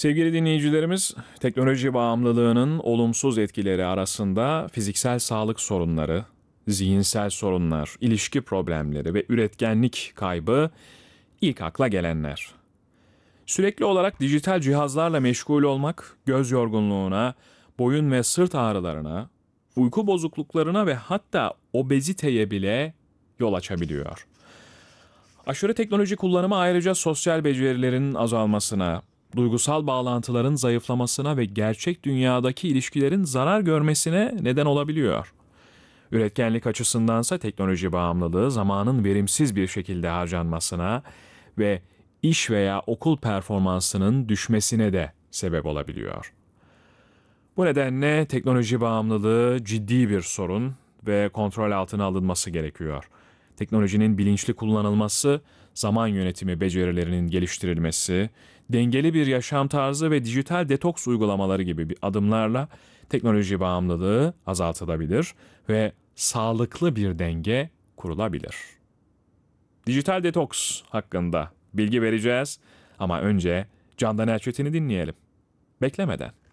Sevgili dinleyicilerimiz, teknoloji bağımlılığının olumsuz etkileri arasında fiziksel sağlık sorunları, zihinsel sorunlar, ilişki problemleri ve üretkenlik kaybı ilk akla gelenler. Sürekli olarak dijital cihazlarla meşgul olmak, göz yorgunluğuna, boyun ve sırt ağrılarına, uyku bozukluklarına ve hatta obeziteye bile yol açabiliyor. Aşırı teknoloji kullanımı ayrıca sosyal becerilerin azalmasına, duygusal bağlantıların zayıflamasına ve gerçek dünyadaki ilişkilerin zarar görmesine neden olabiliyor. Üretkenlik açısındansa teknoloji bağımlılığı zamanın verimsiz bir şekilde harcanmasına ve iş veya okul performansının düşmesine de sebep olabiliyor. Bu nedenle teknoloji bağımlılığı ciddi bir sorun ve kontrol altına alınması gerekiyor. Teknolojinin bilinçli kullanılması, zaman yönetimi becerilerinin geliştirilmesi, dengeli bir yaşam tarzı ve dijital detoks uygulamaları gibi bir adımlarla teknoloji bağımlılığı azaltılabilir ve sağlıklı bir denge kurulabilir. Dijital detoks hakkında bilgi vereceğiz ama önce Candan Erçetin'i dinleyelim. Beklemeden.